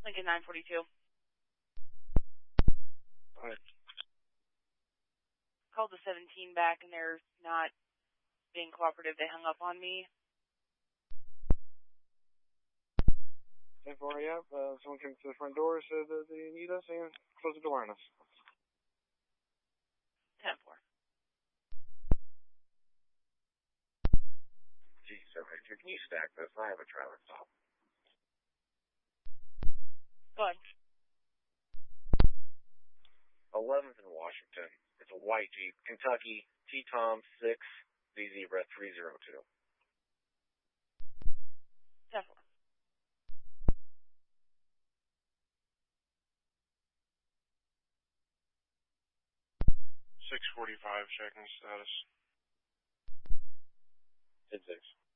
Lincoln 942. Alright. Called the 17 back and they're not being cooperative. They hung up on me. 10-4, yeah. Someone came to the front door, said that they need us, and closed the door on us. 10-4. G7, can you stack this? I have a trailer stop. Go ahead. 11th in Washington. It's a white Jeep. Kentucky, T-Tom 6, Z-Zebra 302. 10-4. .645, checking status. 10-6.